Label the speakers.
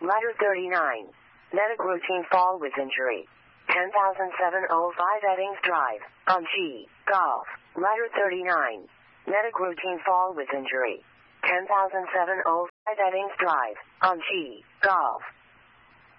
Speaker 1: Letter 39. Medic routine fall with injury. 10,705 Eddings Drive, on G, Golf. Letter 39. Medic routine fall with injury. 10,705 Eddings Drive, on G, Golf.